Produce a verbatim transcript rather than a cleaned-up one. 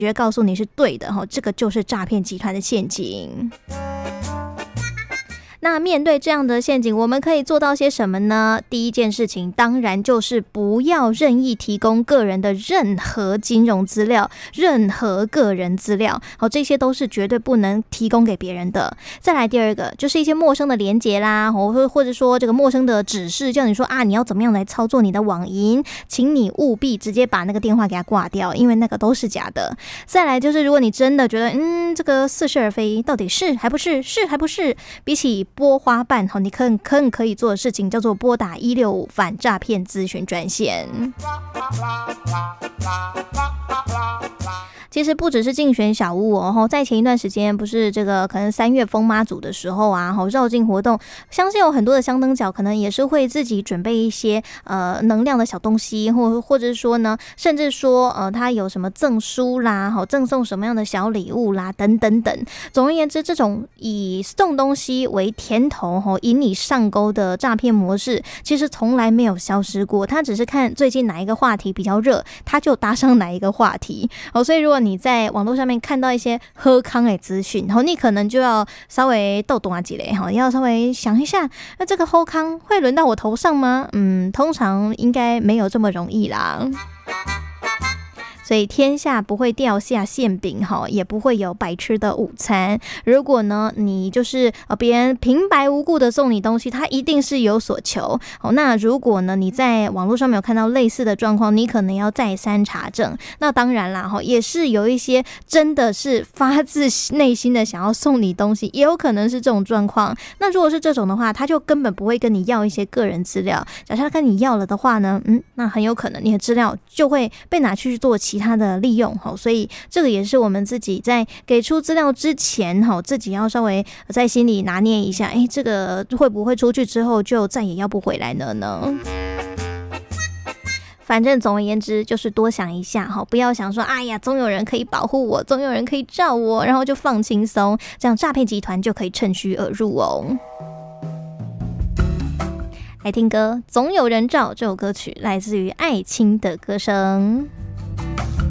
觉告诉你是对的，这个就是诈骗集团的陷阱。那面对这样的陷阱，我们可以做到些什么呢？第一件事情当然就是不要任意提供个人的任何金融资料、任何个人资料，好，这些都是绝对不能提供给别人的。再来第二个就是一些陌生的连结啦，或或者说这个陌生的指示，叫你说啊你要怎么样来操作你的网银，请你务必直接把那个电话给他挂掉，因为那个都是假的。再来就是如果你真的觉得嗯这个似是而非，到底是还不是是还不是，比起拨花瓣，你更更可以做的事情叫做拨打一六五反诈骗咨询专线。其实不只是竞选小物哦，在前一段时间不是这个可能三月疯妈祖的时候啊，绕境活动，相信有很多的香灯脚可能也是会自己准备一些呃能量的小东西，或或者说呢，甚至说呃他有什么赠书啦，好赠送什么样的小礼物啦，等等等。总而言之，这种以送东西为甜头吼引你上钩的诈骗模式，其实从来没有消失过。他只是看最近哪一个话题比较热，他就搭上哪一个话题。哦，所以如果你在网络上面看到一些喝康的资讯，然后你可能就要稍微逗懂啊几类，要稍微想一下，那这个喝康会轮到我头上吗？嗯，通常应该没有这么容易啦。所以天下不会掉下馅饼，也不会有白吃的午餐。如果呢你就是呃别人平白无故的送你东西，他一定是有所求。那如果呢你在网络上面有看到类似的状况，你可能要再三查证。那当然啦，也是有一些真的是发自内心的想要送你东西，也有可能是这种状况。那如果是这种的话，他就根本不会跟你要一些个人资料。假设他跟你要了的话呢，嗯，那很有可能你的资料就会被拿去做其他它的利用，所以这个也是我们自己在给出资料之前自己要稍微在心里拿捏一下，哎，这个会不会出去之后就再也要不回来了呢？反正总而言之就是多想一下，不要想说哎呀总有人可以保护我，总有人可以罩我，然后就放轻松，这样诈骗集团就可以趁虚而入哦。来听歌，总有人罩，这首歌曲来自于爱青的歌声。